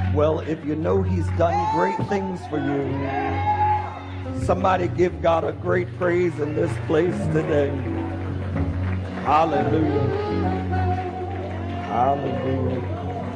Well, if you know he's done great things for you, somebody give God a great praise in this place today. Hallelujah. Hallelujah.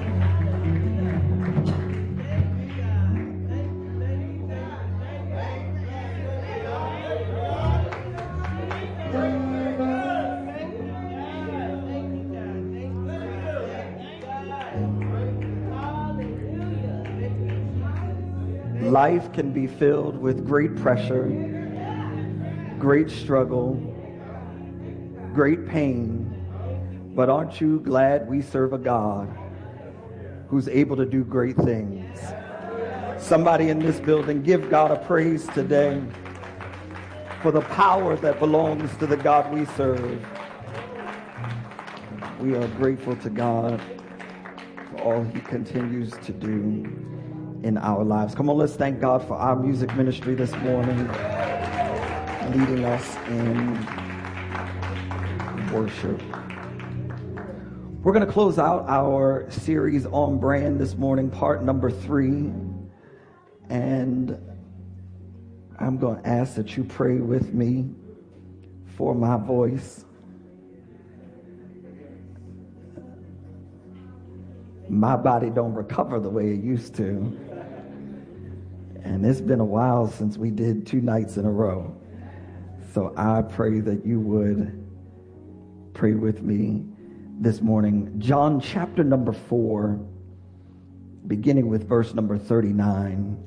Life can be filled with great pressure, great struggle, great pain, but aren't you glad we serve a God who's able to do great things? Somebody in this building, give God a praise today for the power that belongs to the God we serve. We are grateful to God for all he continues to do in our lives. Come on, let's thank God for our music ministry this morning, leading us in worship. We're going to close out our series on brand this morning, part number 3. And I'm going to ask that you pray with me for my voice. My body don't recover the way it used to. And it's been a while since we did 2 nights in a row. So I pray that you would pray with me this morning. John chapter number 4, beginning with verse number 39.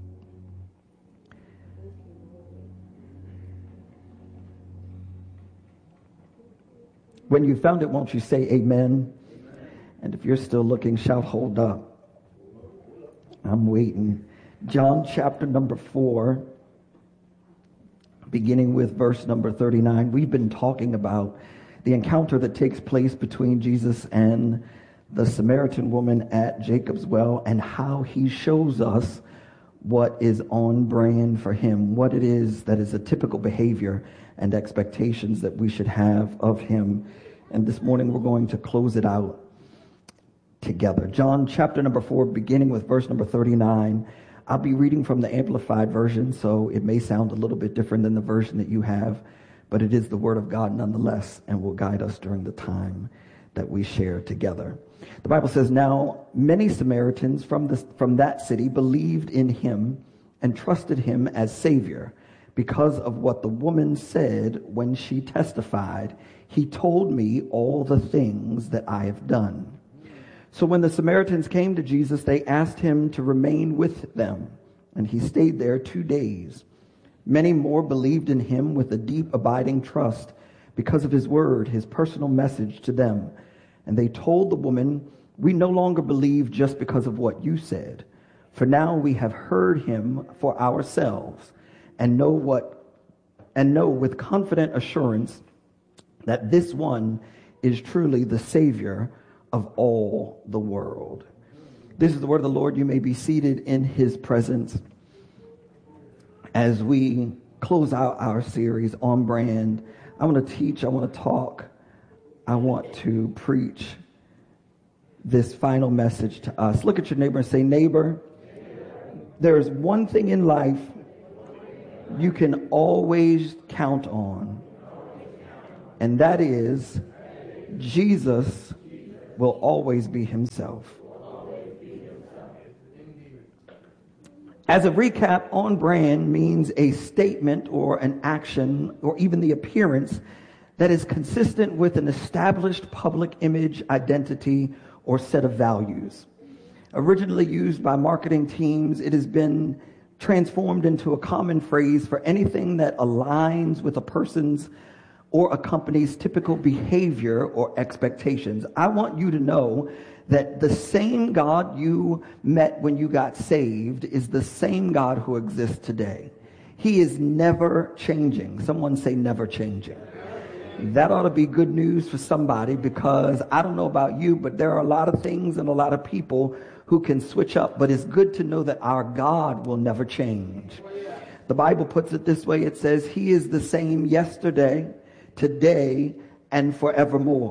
When you found it, won't you say amen? And if you're still looking, shout, hold up. I'm waiting. John chapter number 4, beginning with verse number 39. We've been talking about the encounter that takes place between Jesus and the Samaritan woman at Jacob's well, and how he shows us what is on brand for him, what it is that is a typical behavior and expectations that we should have of him. And this morning we're going to close it out together. John chapter number 4, beginning with verse number 39. I'll be reading from the Amplified version, so it may sound a little bit different than the version that you have, but it is the Word of God nonetheless, and will guide us during the time that we share together. The Bible says, now many Samaritans from that city believed in him and trusted him as Savior because of what the woman said when she testified, he told me all the things that I have done. So when the Samaritans came to Jesus, they asked him to remain with them, and he stayed there 2 days. Many more believed in him with a deep abiding trust because of his word, his personal message to them. And they told the woman, we no longer believe just because of what you said, for now we have heard him for ourselves and know with confident assurance that this one is truly the Savior of all the world. This is the word of the Lord. You may be seated in his presence as we close out our series on brand. I want to teach, I want to talk, I want to preach this final message to us. Look at your neighbor and say, neighbor, there is one thing in life you can always count on, and that is Jesus will always be himself. As a recap, on brand means a statement or an action or even the appearance that is consistent with an established public image, identity, or set of values. Originally used by marketing teams, it has been transformed into a common phrase for anything that aligns with a person's or a company's typical behavior or expectations. I want you to know that the same God you met when you got saved is the same God who exists today. He is never changing. Someone say never changing. That ought to be good news for somebody, because I don't know about you, but there are a lot of things and a lot of people who can switch up, but it's good to know that our God will never change. The Bible puts it this way. It says he is the same yesterday, today, and forevermore.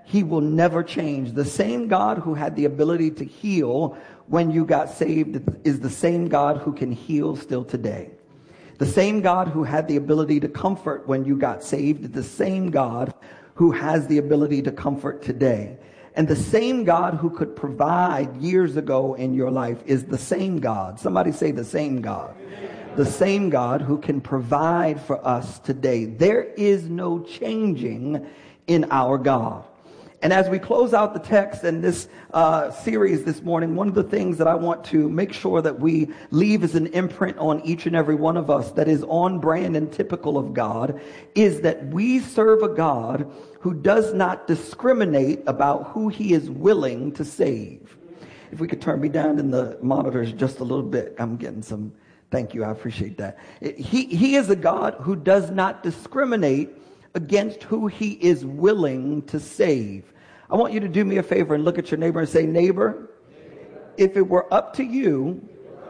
he will never change. The same God who had the ability to heal when you got saved is the same God who can heal still today. The same God who had the ability to comfort when you got saved is the same God who has the ability to comfort today. And the same God who could provide years ago in your life is the same God. Somebody say the same God. The same God who can provide for us today. There is no changing in our God. And as we close out the text in this series this morning, one of the things that I want to make sure that we leave as an imprint on each and every one of us that is on brand and typical of God is that we serve a God who does not discriminate about who he is willing to save. If we could turn me down in the monitors just a little bit, I'm getting some, thank you, I appreciate that. He is a God who does not discriminate against who he is willing to save. I want you to do me a favor and look at your neighbor and say, neighbor, if it were up to you,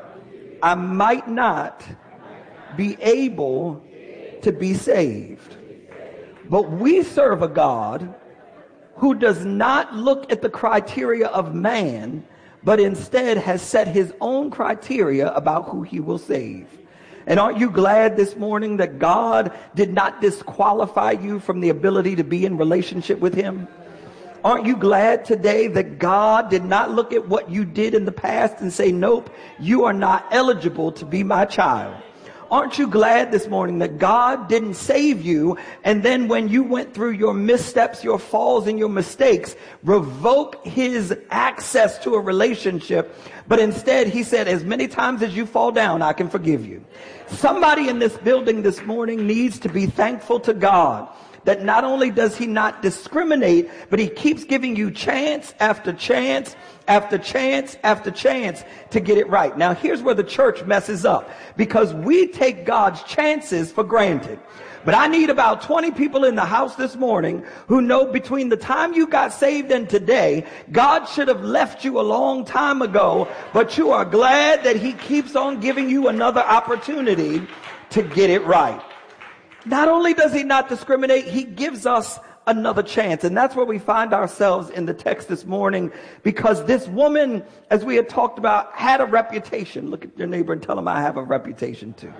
I might not be able to be saved. But we serve a God who does not look at the criteria of man, but instead has set his own criteria about who he will save. And aren't you glad this morning that God did not disqualify you from the ability to be in relationship with him? Aren't you glad today that God did not look at what you did in the past and say, nope, you are not eligible to be my child? Aren't you glad this morning that God didn't save you and then when you went through your missteps, your falls, and your mistakes, revoke his access to a relationship, but instead he said, as many times as you fall down, I can forgive you. Somebody in this building this morning needs to be thankful to God that not only does he not discriminate, but he keeps giving you chance after chance after chance after chance to get it right. Now, here's where the church messes up, because we take God's chances for granted. But I need about 20 people in the house this morning who know between the time you got saved and today, God should have left you a long time ago, but you are glad that he keeps on giving you another opportunity to get it right. Not only does he not discriminate, he gives us another chance. And that's where we find ourselves in the text this morning, because this woman, as we had talked about, had a reputation. Look at your neighbor and tell him, I have a reputation too.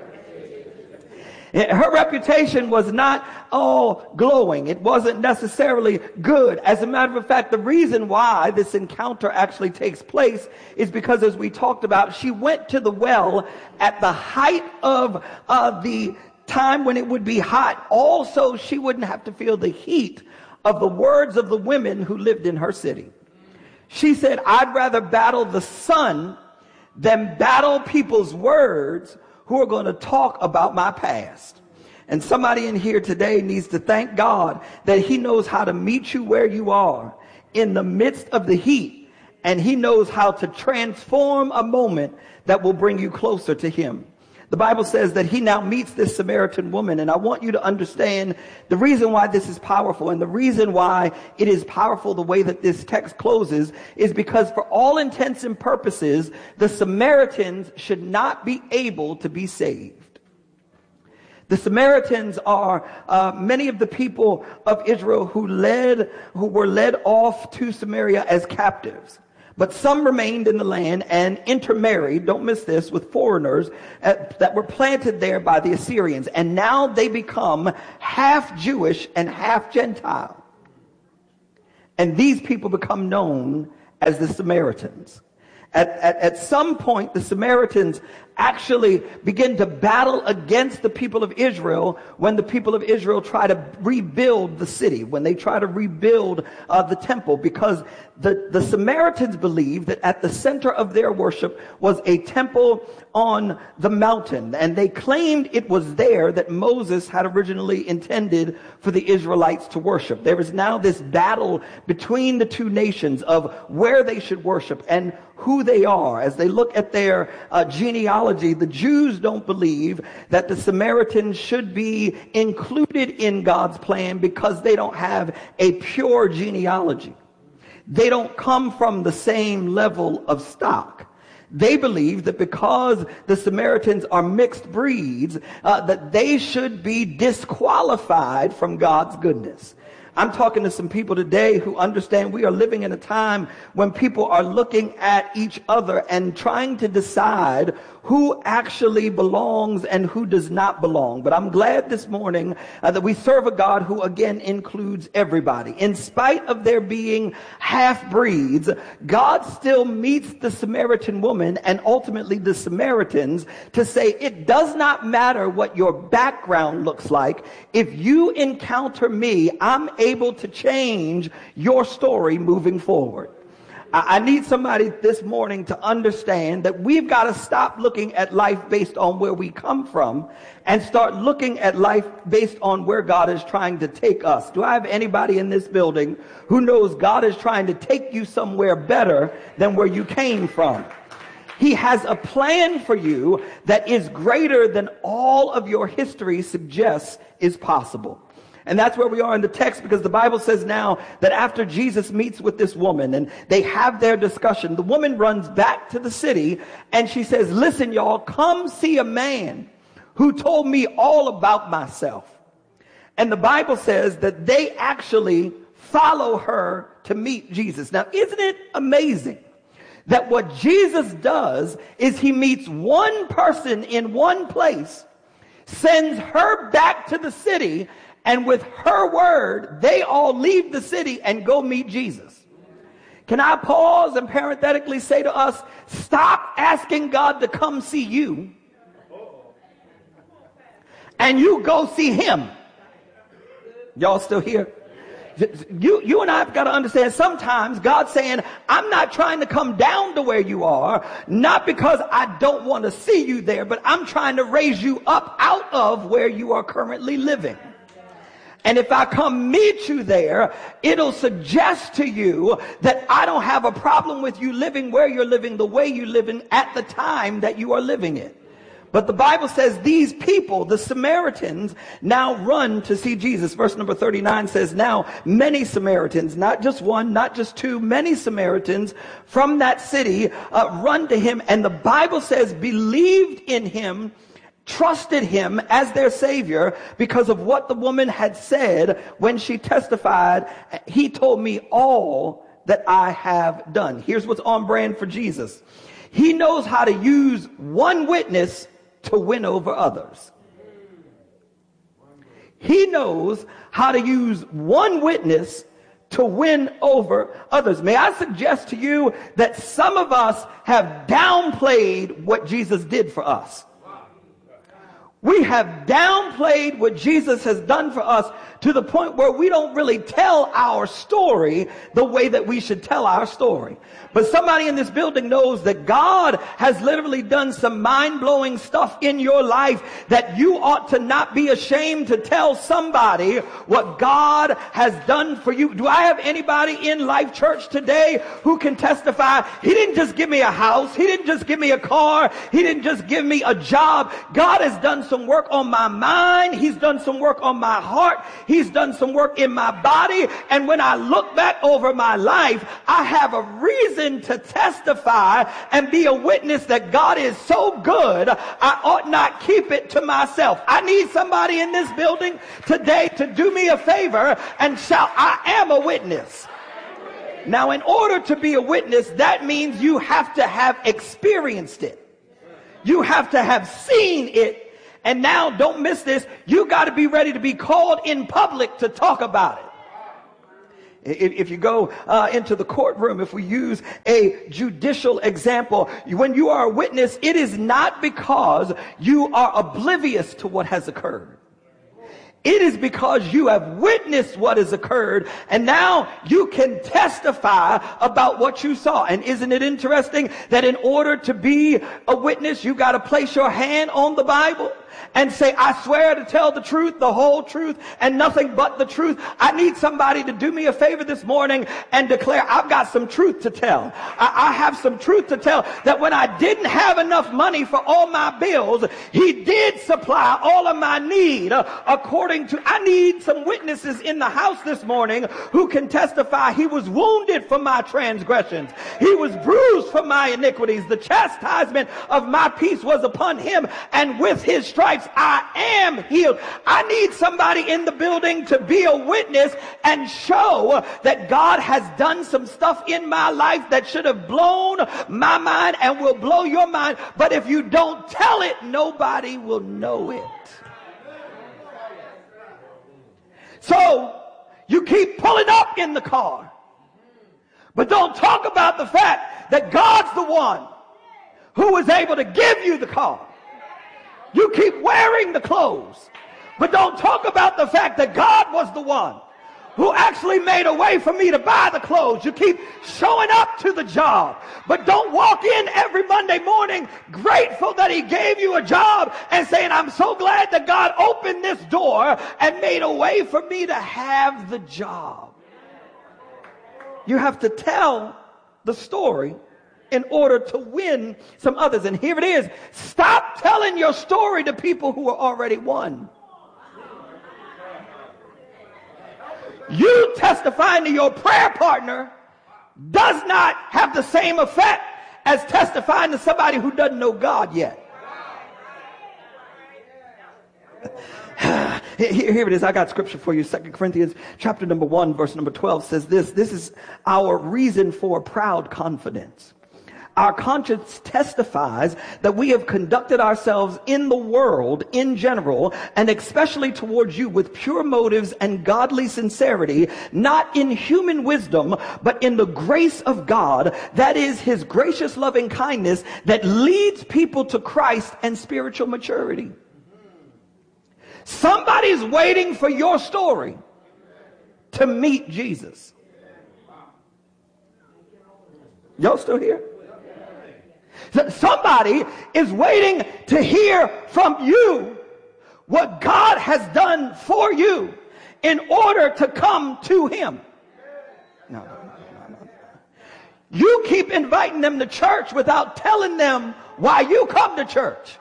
Her reputation was not all glowing. It wasn't necessarily good. As a matter of fact, the reason why this encounter actually takes place is because, as we talked about, she went to the well at the height of the time when it would be hot. Also, she wouldn't have to feel the heat of the words of the women who lived in her city. She said, I'd rather battle the sun than battle people's words who are going to talk about my past. And somebody in here today needs to thank God that he knows how to meet you where you are in the midst of the heat, and he knows how to transform a moment that will bring you closer to him. The Bible says that he now meets this Samaritan woman, and I want you to understand the reason why this is powerful, and the reason why it is powerful the way that this text closes is because, for all intents and purposes, the Samaritans should not be able to be saved. The Samaritans are many of the people of Israel who were led off to Samaria as captives. But some remained in the land and intermarried, don't miss this, with foreigners that were planted there by the Assyrians. And now they become half Jewish and half Gentile. And these people become known as the Samaritans. At some point, the Samaritans actually begin to battle against the people of Israel when the people of Israel try to rebuild the city, when they try to rebuild the temple, because the Samaritans believed that at the center of their worship was a temple on the mountain, and they claimed it was there that Moses had originally intended for the Israelites to worship. There is now this battle between the two nations of where they should worship and who they are. As they look at their genealogy, the Jews don't believe that the Samaritans should be included in God's plan because they don't have a pure genealogy. They don't come from the same level of stock. They believe that because the Samaritans are mixed breeds, that they should be disqualified from God's goodness. I'm talking to some people today who understand we are living in a time when people are looking at each other and trying to decide who actually belongs and who does not belong. But I'm glad this morning that we serve a God who again includes everybody. In spite of there being half-breeds, God still meets the Samaritan woman and ultimately the Samaritans to say it does not matter what your background looks like. If you encounter me, I'm able to change your story moving forward. I need somebody this morning to understand that we've got to stop looking at life based on where we come from and start looking at life based on where God is trying to take us. Do I have anybody in this building who knows God is trying to take you somewhere better than where you came from? He has a plan for you that is greater than all of your history suggests is possible. And that's where we are in the text, because the Bible says now that after Jesus meets with this woman and they have their discussion, the woman runs back to the city and she says, listen, y'all, come see a man who told me all about myself. And the Bible says that they actually follow her to meet Jesus. Now, isn't it amazing that what Jesus does is he meets one person in one place, sends her back to the city, and with her word, they all leave the city and go meet Jesus. Can I pause and parenthetically say to us, stop asking God to come see you and you go see him. Y'all still here? You and I have got to understand sometimes God's saying, I'm not trying to come down to where you are, not because I don't want to see you there, but I'm trying to raise you up out of where you are currently living. And if I come meet you there, it'll suggest to you that I don't have a problem with you living where you're living, the way you're living at the time that you are living it. But the Bible says these people, the Samaritans, now run to see Jesus. Verse number 39 says, now many Samaritans, not just one, not just two, many Samaritans from that city run to him. And the Bible says believed in him, trusted him as their savior because of what the woman had said when she testified, he told me all that I have done. Here's what's on brand for Jesus. He knows how to use one witness to win over others. He knows how to use one witness to win over others. May I suggest to you that some of us have downplayed what Jesus did for us. We have downplayed what Jesus has done for us to the point where we don't really tell our story the way that we should tell our story. But somebody in this building knows that God has literally done some mind-blowing stuff in your life that you ought to not be ashamed to tell somebody what God has done for you. Do I have anybody in Life Church today who can testify? He didn't just give me a house. He didn't just give me a car. He didn't just give me a job. God has done some work on my mind. He's done some work on my heart. He's done some work in my body. And when I look back over my life, I have a reason to testify and be a witness that God is so good, I ought not keep it to myself. I need somebody in this building today to do me a favor and shout, I am a witness. Now, in order to be a witness, that means you have to have experienced it. You have to have seen it. And now, don't miss this, you got to be ready to be called in public to talk about it. If you go into the courtroom, if we use a judicial example, when you are a witness, it is not because you are oblivious to what has occurred. It is because you have witnessed what has occurred, and now you can testify about what you saw. And isn't it interesting that in order to be a witness, you got to place your hand on the Bible and say, I swear to tell the truth, the whole truth, and nothing but the truth. I need somebody to do me a favor this morning and declare, I've got some truth to tell. I have some truth to tell, that when I didn't have enough money for all my bills, he did supply all of my need according according to, I need some witnesses in the house this morning who can testify he was wounded for my transgressions. He was bruised for my iniquities. The chastisement of my peace was upon him, and with his stripes I am healed. I need somebody in the building to be a witness and show that God has done some stuff in my life that should have blown my mind and will blow your mind. But if you don't tell it, nobody will know it. So you keep pulling up in the car, but don't talk about the fact that God's the one who is able to give you the car. You keep wearing the clothes, but don't talk about the fact that God was the one who actually made a way for me to buy the clothes. You keep showing up to the job, but don't walk in every Monday morning grateful that he gave you a job and saying, I'm so glad that God opened this door and made a way for me to have the job. You have to tell the story in order to win some others. And here it is. Stop telling your story to people who are already won. You testifying to your prayer partner does not have the same effect as testifying to somebody who doesn't know God yet. Here it is. I got scripture for you. 2 Corinthians chapter number 1, verse number 12 says this. This is our reason for proud confidence. Our conscience testifies that we have conducted ourselves in the world in general, and especially towards you, with pure motives and godly sincerity, not in human wisdom, but in the grace of God, that is his gracious loving kindness that leads people to Christ and spiritual maturity. Somebody's waiting for your story to meet Jesus. Y'all still here? Somebody is waiting to hear from you what God has done for you in order to come to him. No. You keep inviting them to church without telling them why you come to church.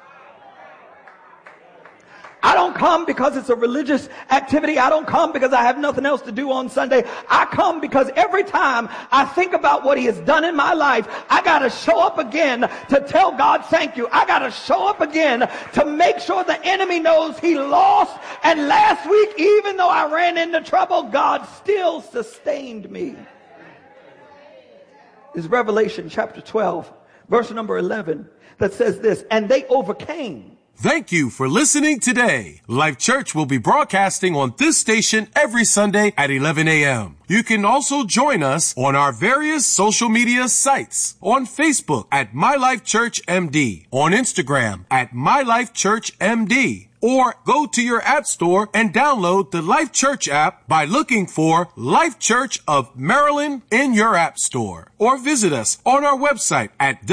I don't come because it's a religious activity. I don't come because I have nothing else to do on Sunday. I come because every time I think about what he has done in my life, I got to show up again to tell God thank you. I got to show up again to make sure the enemy knows he lost. And last week, even though I ran into trouble, God still sustained me. Is Revelation chapter 12, verse number 11, that says this, and they overcame. Thank you for listening today. Life Church will be broadcasting on this station every Sunday at 11 a.m. You can also join us on our various social media sites. On Facebook at My Life Church MD. On Instagram at My Life Church MD. Or go to your app store and download the Life Church app by looking for Life Church of Maryland in your app store. Or visit us on our website at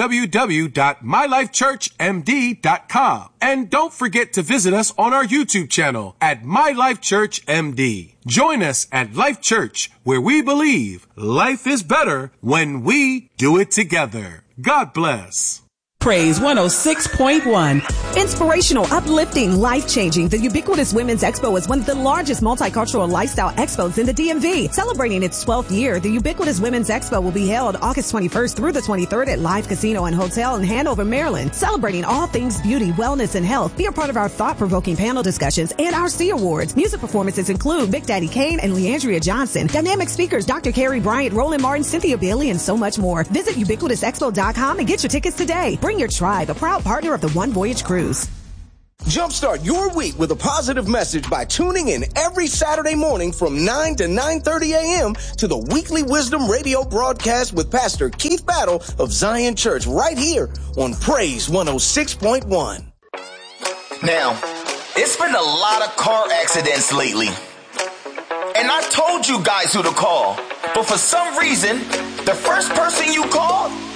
www.mylifechurchmd.com. And don't forget to visit us on our YouTube channel at My Life Church MD. Join us at Life Church, where we believe life is better when we do it together. God bless. Praise 106.1. Inspirational, uplifting, life-changing. The Ubiquitous Women's Expo is one of the largest multicultural lifestyle expos in the DMV. Celebrating its 12th year, the Ubiquitous Women's Expo will be held August 21st through the 23rd at Live Casino and Hotel in Hanover, Maryland. Celebrating all things beauty, wellness, and health. Be a part of our thought-provoking panel discussions and our C Awards. Music performances include Big Daddy Kane and Leandria Johnson. Dynamic speakers Dr. Carrie Bryant, Roland Martin, Cynthia Bailey, and so much more. Visit ubiquitousexpo.com and get your tickets today. Bring your tribe, a proud partner of the One Voyage Cruise. Jumpstart your week with a positive message by tuning in every Saturday morning from 9 to 9:30 a.m. to the weekly Wisdom Radio broadcast with Pastor Keith Battle of Zion Church right here on Praise 106.1. Now, it's been a lot of car accidents lately. And I told you guys who to call. But for some reason, the first person you called